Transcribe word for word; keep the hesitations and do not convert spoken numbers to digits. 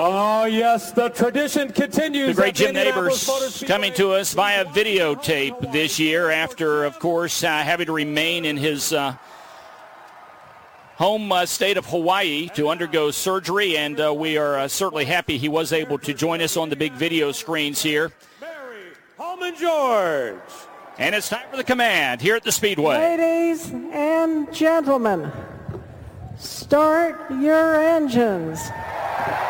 Oh, yes, the tradition continues. The great Jim Neighbors coming to us via videotape this year after, of course, uh, having to remain in his uh, home uh, state of Hawaii to undergo surgery, and uh, we are uh, certainly happy he was able to join us on the big video screens here. Mary Holman George. And it's time for the command here at the Speedway. Ladies and gentlemen, start your engines.